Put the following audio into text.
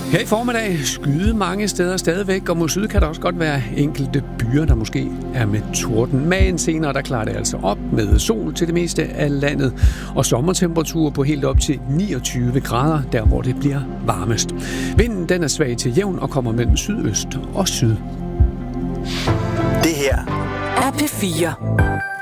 Her i formiddag skyde mange steder stadigvæk, og mod syd kan der også godt være enkelte byer, der måske er med torden. Men senere der klarer det altså op med sol til det meste af landet, og sommertemperaturer på helt op til 29 grader, der hvor det bliver varmest. Vinden den er svag til jævn og kommer mellem sydøst og syd. Det her er P4.